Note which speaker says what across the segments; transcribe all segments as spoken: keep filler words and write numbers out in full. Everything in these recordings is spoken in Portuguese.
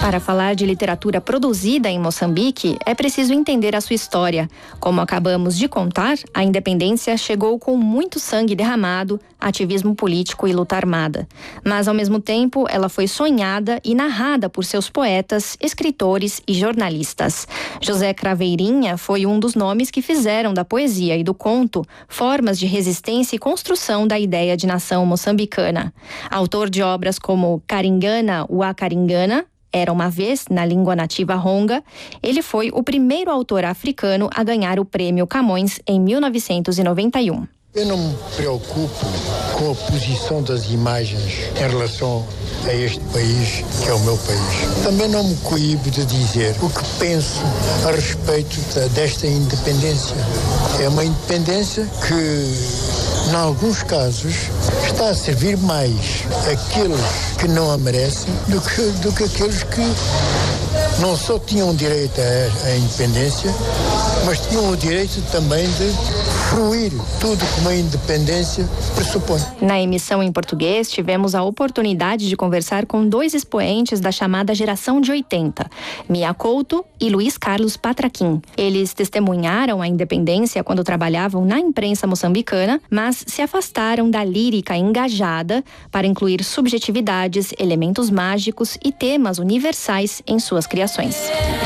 Speaker 1: Para falar de literatura produzida em Moçambique, é preciso entender a sua história. Como acabamos de contar, a independência chegou com muito sangue derramado, ativismo político e luta armada. Mas, ao mesmo tempo, ela foi sonhada e narrada por seus poetas, escritores e jornalistas. José Craveirinha foi um dos nomes que fizeram da poesia e do conto formas de resistência e construção da ideia de nação moçambicana. Autor de obras como Caringana, o Acaringana, Era uma Vez, na língua nativa ronga, ele foi o primeiro autor africano a ganhar o Prêmio Camões em mil novecentos e noventa e um.
Speaker 2: Eu não me preocupo com a posição das imagens em relação a este país, que é o meu país. Também não me coíbo de dizer o que penso a respeito desta independência. É uma independência que, em alguns casos, está a servir mais àqueles que não a merecem do que, do que aqueles que não só tinham direito à, à independência, mas tinham o direito também de fruir tudo como a independência pressupõe.
Speaker 1: Na emissão em português, tivemos a oportunidade de conversar com dois expoentes da chamada geração de oitenta, Mia Couto e Luiz Carlos Patraquim. Eles testemunharam a independência quando trabalhavam na imprensa moçambicana, mas se afastaram da lírica engajada para incluir subjetividades, elementos mágicos e temas universais em suas criações.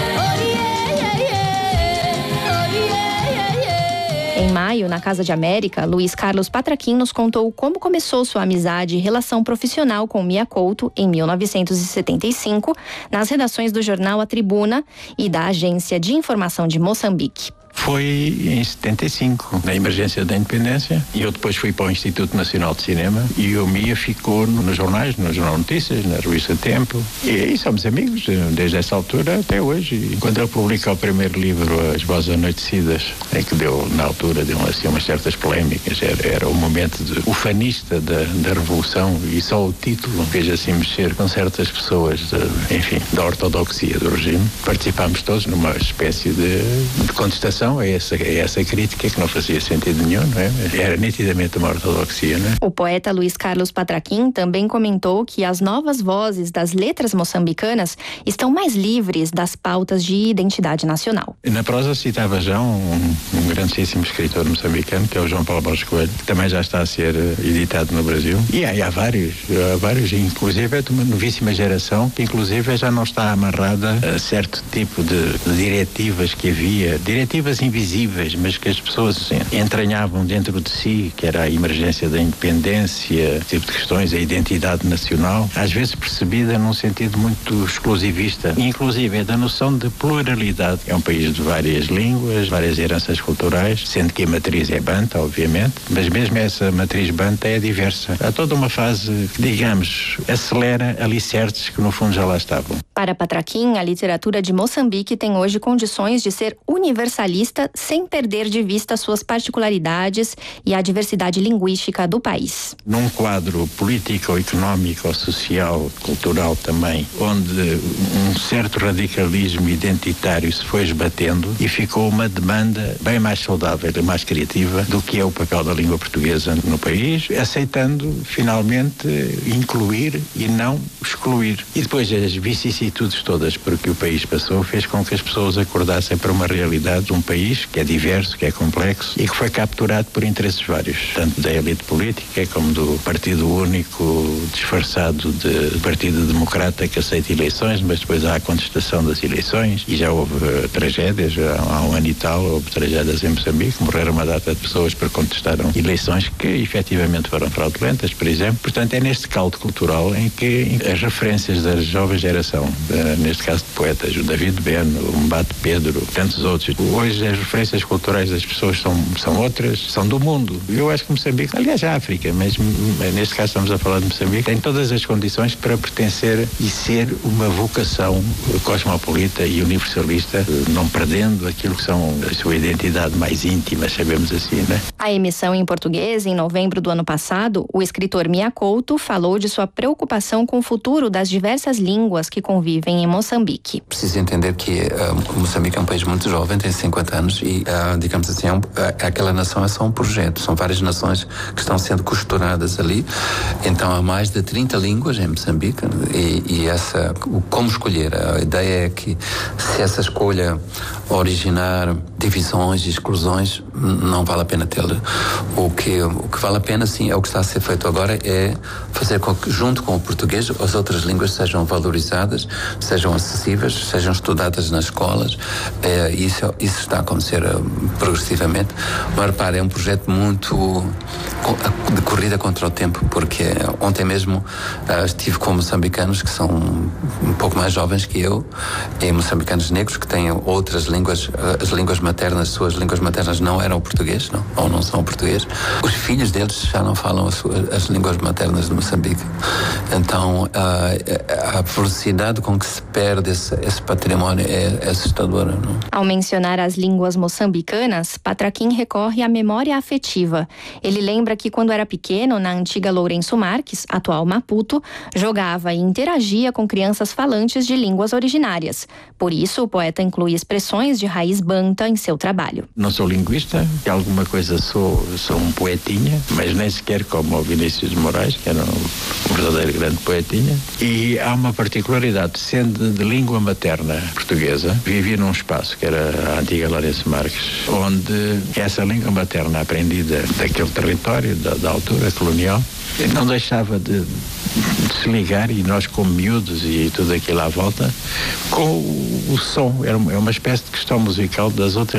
Speaker 1: Em maio, na Casa de América, Luiz Carlos Patraquim nos contou como começou sua amizade e relação profissional com Mia Couto em mil novecentos e setenta e cinco, nas redações do jornal A Tribuna e da Agência de Informação de Moçambique.
Speaker 3: Foi em setenta e cinco, na emergência da independência, e eu depois fui para o Instituto Nacional de Cinema e o Mia ficou nos jornais, no Jornal Notícias, na revista Tempo, e aí somos amigos desde essa altura até hoje. E quando ele publicou o primeiro livro, As Vozes Anoitecidas, em que deu, na altura, deu assim umas certas polémicas, era, era o momento de, ufanista da, da Revolução, e só o título fez assim mexer com certas pessoas, de, enfim, da ortodoxia do regime. Participámos todos numa espécie de, de contestação a essa, a essa crítica que não fazia sentido nenhum, não é? Era nitidamente uma ortodoxia, não é?
Speaker 1: O poeta Luiz Carlos Patraquim também comentou que as novas vozes das letras moçambicanas estão mais livres das pautas de identidade nacional.
Speaker 3: Na prosa citava já um, um grandíssimo escritor moçambicano, que é o João Paulo Borges Coelho, que também já está a ser editado no Brasil. E há, há vários, há vários, inclusive é de uma novíssima geração, que inclusive já não está amarrada a certo tipo de, de diretivas que havia, diretivas invisíveis, mas que as pessoas entranhavam dentro de si, que era a emergência da independência, tipo de questões, a identidade nacional, às vezes percebida num sentido muito exclusivista, inclusive é da noção de pluralidade. É um país de várias línguas, várias heranças culturais, sendo que a matriz é banta, obviamente, mas mesmo essa matriz banta é diversa. Há toda uma fase que, digamos, acelera alicerces que no fundo já lá estavam.
Speaker 1: Para Patraquim, a literatura de Moçambique tem hoje condições de ser universalista sem perder de vista suas particularidades e a diversidade linguística do país.
Speaker 3: Num quadro político, económico, social, cultural também, onde um certo radicalismo identitário se foi esbatendo e ficou uma demanda bem mais saudável e mais criativa do que é o papel da língua portuguesa no país, aceitando finalmente incluir e não excluir. E depois as vicissitudes todas por que o país passou fez com que as pessoas acordassem para uma realidade de um país que é diverso, que é complexo e que foi capturado por interesses vários, tanto da elite política como do Partido Único disfarçado de Partido Democrata que aceita eleições, mas depois há a contestação das eleições e já houve uh, tragédias, há, há um ano e tal, houve tragédias em Moçambique, morreram uma data de pessoas porque contestaram eleições que efetivamente foram fraudulentas, por exemplo. Portanto, é neste caldo cultural em que as referências da jovem geração, uh, neste caso de poetas, o David Beno, o Mbate Pedro, tantos outros, hoje as referências culturais das pessoas são, são outras, são do mundo. Eu acho que Moçambique, aliás a África, mas neste caso estamos a falar de Moçambique, tem todas as condições para pertencer e ser uma vocação cosmopolita e universalista, não perdendo aquilo que são a sua identidade mais íntima, sabemos assim, né?
Speaker 1: A emissão em português, em novembro do ano passado, o escritor Mia Couto falou de sua preocupação com o futuro das diversas línguas que convivem em Moçambique.
Speaker 4: Preciso entender que uh, Moçambique é um país muito jovem, tem cinquenta moçambicanos e, uh, digamos assim, é um, aquela nação é só um projeto, são várias nações que estão sendo costuradas ali, então há mais de trinta línguas em Moçambique e, e essa, como escolher? A ideia é que se essa escolha originar divisões e exclusões, não vale a pena tê-la. O que, o que vale a pena, sim, é o que está a ser feito agora, é fazer com que, junto com o português, as outras línguas sejam valorizadas, sejam acessíveis, sejam estudadas nas escolas. É, isso, isso está a acontecer uh, progressivamente. Mas repare, é um projeto muito de corrida contra o tempo, porque ontem mesmo uh, estive com moçambicanos que são um pouco mais jovens que eu, e moçambicanos negros que têm outras línguas, uh, as línguas maternas, suas línguas maternas não eram o português, não, ou não são o português. Os filhos deles já não falam as, suas, as línguas maternas de Moçambique. Então, uh, a velocidade com que se perde esse, esse património é, é assustadora. Não?
Speaker 1: Ao mencionar as línguas moçambicanas, Patraquim recorre à memória afetiva. Ele lembra que quando era pequeno, na antiga Lourenço Marques, atual Maputo, jogava e interagia com crianças falantes de línguas originárias. Por isso, o poeta inclui expressões de raiz banta em seu trabalho.
Speaker 3: Não sou linguista, de alguma coisa sou, sou um poetinha, mas nem sequer como o Vinícius de Moraes, que era um verdadeiro grande poetinha. E há uma particularidade, sendo de língua materna portuguesa, vivi num espaço que era a antiga Lourenço Marques, onde essa língua materna aprendida daquele território, da, da altura colonial, não deixava de, de se ligar, e nós como miúdos e tudo aquilo à volta, com o, o som. Era uma, é uma espécie de questão musical das outras